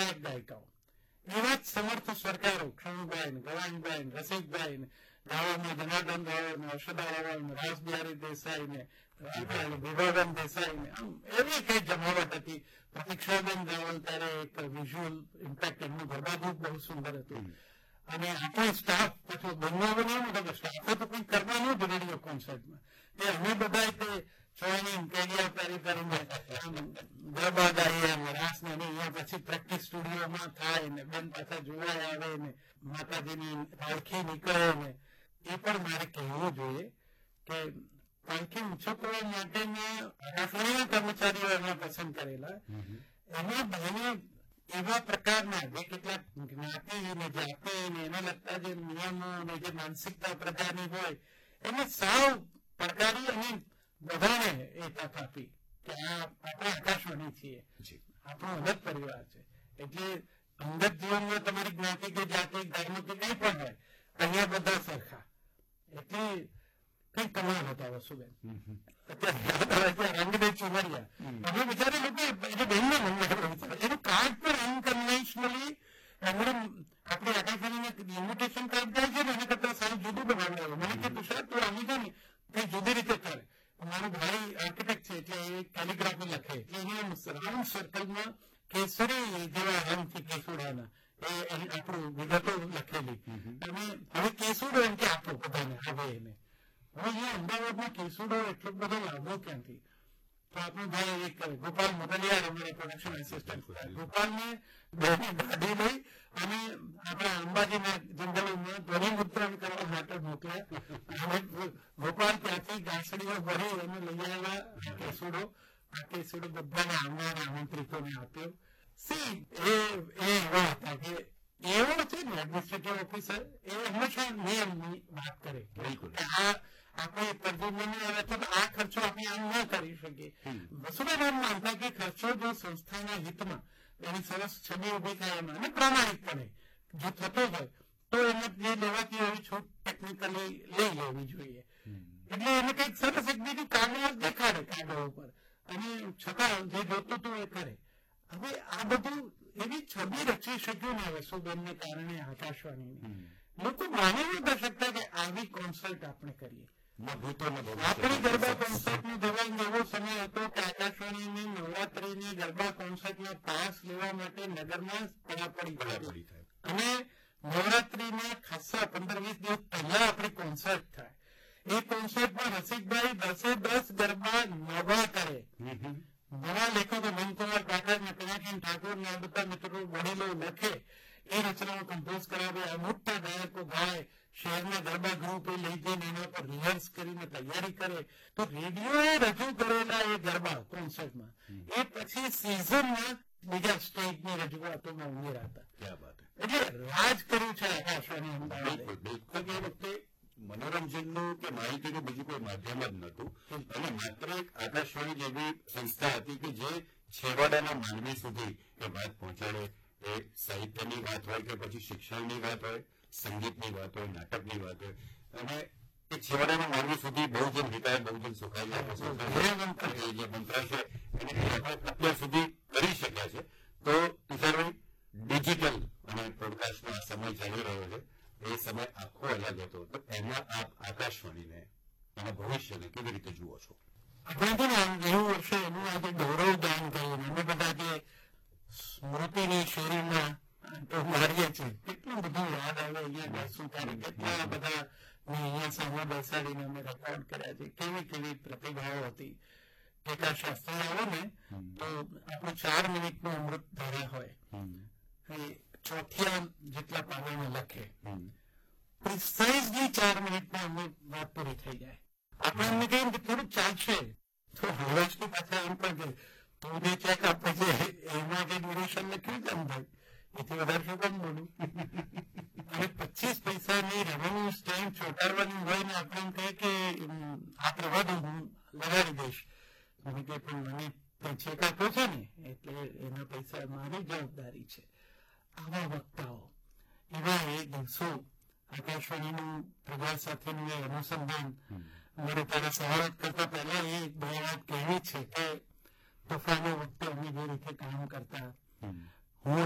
ગાયક ગાયિકાઓ, એવા જ સમર્થ સરકારો ક્ષણુભાઈ, ગવાનભાઈ, રસિકભાઈ, ગાવામાં જનાર્દન રાવળ, હર્ષદા રાવળ, રાસબિહારી દેસાઈ ને વિભાવન દેસાઈ ને આમ એવી કઈ જમાવટ હતી. પ્રતીક્ષાબેન રાવલ ત્યારે એક વિઝ્યુઅલ ઇમ્પેક્ટ એમનું ગરબા બહુ સુંદર હતું. અને આપણો સ્ટાફ પાછો બનવાનો નતો, સ્ટાફે તો કંઈ કરવાનું જ રેડિયો કોન્સર્ટમાં. એ અમે બધા તે ચોઈનિંગ કેરિયા પહેરી કરીને ગરબા ગાઈએ ને રાસ ને અહીંયા પછી પ્રેક્ટિસ સ્ટુડિયોમાં થાય ને બેન પાછા જોવા આવે ને માતાજીની પાલખી નીકળે ને. એ પણ મારે કહેવું જોઈએ કે પાલખી ઉછકવા માટેના આકાશવાણીના કર્મચારીઓ એમાં પસંદ કરેલા એમાં બહેનો એવા પ્રકારના જે કેટલાક જ્ઞાતિ ને જાતિ ને એના લગતા જે નિયમો અને જે માનસિકતા પ્રકારની હોય એને સાવ પડકારી અને બધાને એ તક આપી કે આ આપણે આકાશવાણી છીએ, આપણો અલગ પરિવાર છે. એટલે અંગત જીવનમાં તમારી જ્ઞાતિ કે જાતિ ધર્મ કે કંઈ પણ હોય, અહીંયા બધા સરખા. એટલે કઈ કમાલ હતા વસુબેન. રંગને ચુમરિયા અમે બિચારે લોકો બહેનના મનમાં એનું કાર્ડ પણ અનકન્વેન્શનલી એમણે આપણે આકાશવાણીને ઇન્વિટેશન કાર્ડ જાય છે ને એના કરતા સારું જુદું બનાવડાવ્યું. મને કે તુષાર તું આવી જાય ને કઈ જુદી રીતે કરે. મારો ભાઈ આર્કિટેક્ટ છે એટલે એ કેલિગ્રાફી લખે એટલે અહીંયા રાઉન્ડ સર્કલમાં કેસરી જેવા રંગથી કેસુડાના એ આપણું વિગતો લખેલી. અને હવે કેસુડો એમ કે આપો બધાને હવે એને હવે અહીંયા અમદાવાદમાં કેસુડો એટલો બધો લાભો ક્યાંથી. તો આપણો ભાઈ એક ગોપાલ મોદલિયાર અમારે પ્રોડક્શન આસિસ્ટન્ટ ગોપાલને ગાડી લઈ અને આપણા અંબાજીના જંગલોમાં ધ્વનિ મુદ્રણ કરવા માટે મોકલ્યા. અને ગોપાલ ત્યાંથી ગાંસડીઓ ભરી અને લઈ આવ્યા કેસુડો. આ કેસુડો બધાને આવનારા આમંત્રિતોને આપ્યો. એવા હતા કે એવો છે ને એડમિનિસ્ટ્રેટિવ ઓફિસર એ હંમેશા નિયમની વાત કરે કે આ આપણે તર્જુમાની આવે તો આ ખર્ચો આપણે આમ ન કરી શકીએ. વસુબેન એમ માનતા કે ખર્ચો જો સંસ્થાના હિતમાં એની સરસ છબી ઉભી થાય એમાં અને પ્રામાણિકપણે જો થતો હોય તો એને જે લેવાતી હોય છૂટ ટેકનિકલી લઈ લેવી જોઈએ. એટલે એને કંઈક સરસ એક બીજું કાગળ દેખાડે કાગળ ઉપર અને છતાં જે જોતું હતું એ કરે. હવે આ બધું એવી છબી રચી શક્યું ને વસુબેનને કારણે આકાશવાણીની. લોકો માની નથી શકતા કે આવી કોન્સર્ટ આપણે કરીએ. આપણી ગરબા કોન્સર્ટનો જવાબ એવો સમય હતો કે આકાશવાણીની નવરાત્રીની ગરબા કોન્સર્ટના પાસ લેવા માટે નગરમાં પડાપડી થાય અને નવરાત્રીના ખાસા 15-20 દિવસ પહેલા આપણી કોન્સર્ટ થાય. એ કોન્સર્ટમાં રસિકભાઈ 10 ગરબા નવા કરે. નવા લેખકો મનકુમાર પાઠક ને પિનાકીન ઠાકોર ને આ બધા મિત્રો વડીલો લખે એ રચનાઓ કમ્પોઝ કરાવે. આ મોટા ગાયકો ગાય શહેરના ગરબા ગ્રુપ એ લઈ જઈને એના પર રિહર્સ કરીને તૈયારી કરે. તો રેડિયોએ રજૂ કરેલા એ ગરબા કોન્સર્ટમાં એ પછી સિઝનમાં બીજા સ્ટેજની રજૂઆતોમાં ઉમેરાતા. એટલે રાજ કર્યું છે આકાશવાણી અમદાવાદે. મનોરંજનનું કે માહિતીનું બીજું કોઈ માધ્યમ જ નહોતું અને માત્ર એક આકાશવાણી જેવી સંસ્થા હતી કે જે છેવાડાના માનવી સુધી એ વાત પહોંચાડે. એ સાહિત્યની વાત હોય કે પછી શિક્ષણની વાત હોય, સંગીતની વાત હોય, નાટકની વાત હોય અને એ છેવાડાના માનવી સુધી બહુજન હિતાય બહુજન સુખાય જે મંત્ર છે એને અત્યાર સુધી કરી શક્યા છે. તો તુષારભાઈ ડિજિટલ અને પોડકાસ્ટનો આ સમય ચાલી રહ્યો છે એ સમય આખો અલગ હતો. તો એમાં આપ આકાશવાણીને એના ભવિષ્યને કેવી રીતે જુઓ છો? આપણે તો એવું વર્ષે એનું આજે ગૌરવ ગાન કર્યું. અમે બધા જે સ્મૃતિની શેરીમાં તો મારીએ છીએ કેટલું બધું યાદ આવે. અહીંયા બેસું ત્યારે કેટલા બધા અહીંયા સામે બેસાડીને અમે રેકોર્ડ કર્યા છે. કેવી કેવી પ્રતિભાઓ હતી. ટેકા શાસ્ત્રી આવે ને તો આપણું 4 મિનિટનું અમૃત ધારા હોય એ ચોથિયા જેટલા પાનામાં લખે. પ્રિસાઇઝલી 4 મિનિટમાં અમૃત વાત પૂરી થઈ જાય. આપણે એમને કહીએ કે થોડું ચાલશે તો હળવાશની પાછા એમ પણ કે તું જે ચેક આપે છે એમાં જે ડ્યુરેશન લખ્યું છે ભાઈ એથી વધારે શું કામ બોલું. અને 25 પૈસાની રેવન્યુ સ્ટેમ્પ ચોંટાડવાની હોય ને આપણે એમ કહે કે આ પ્રવા દઉં હું લગાડી દઈશ. મને કે પણ મને ચેક આપ્યો છે ને એટલે એના પૈસા મારી જવાબદારી છે. આવા વક્તાઓ એવા એ દિવસો આકાશવાણીનું પ્રજા સાથેનું એ અનુસંધાન મારે તારા સવાલ કરતા પહેલા એ 2 વાત કહેવી છે કે તોફાનો વખતે અમે જે રીતે કામ કરતા